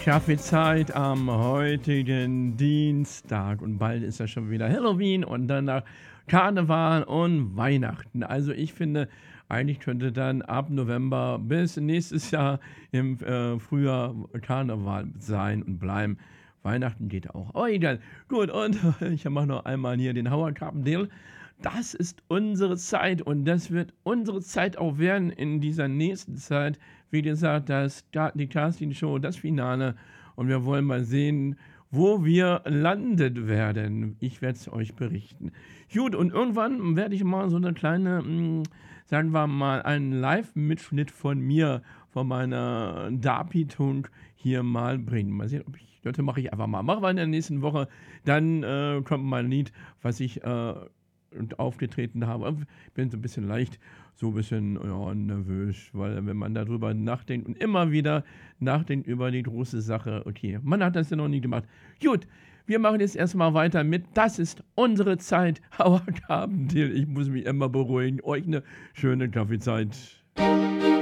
Kaffeezeit am heutigen Dienstag und bald ist ja schon wieder Halloween und danach Karneval und Weihnachten. Also ich finde, eigentlich könnte dann ab November bis nächstes Jahr im Frühjahr Karneval sein und bleiben. Weihnachten geht auch. Aber egal. Gut, und ich mache noch einmal hier den Howard Carpendale. Das ist unsere Zeit und das wird unsere Zeit auch werden in dieser nächsten Zeit. Wie gesagt, die Casting-Show, das Finale. Und wir wollen mal sehen, wo wir landen werden. Ich werde es euch berichten. Gut, und irgendwann werde ich mal so eine kleine, sagen wir mal, einen Live-Mitschnitt von mir, von meiner Darbietung hier mal bringen. Mal sehen, ob ich, das mache ich einfach mal. Machen wir in der nächsten Woche. Dann kommt mein Lied, was ich und aufgetreten habe. Ich bin so ein bisschen leicht, so ein bisschen ja, nervös, weil wenn man darüber nachdenkt und immer wieder nachdenkt über die große Sache, okay, man hat das ja noch nie gemacht. Gut, wir machen jetzt erstmal weiter mit Das ist unsere Zeit. Howard Carpendale, ich muss mich immer beruhigen. Euch eine schöne Kaffeezeit.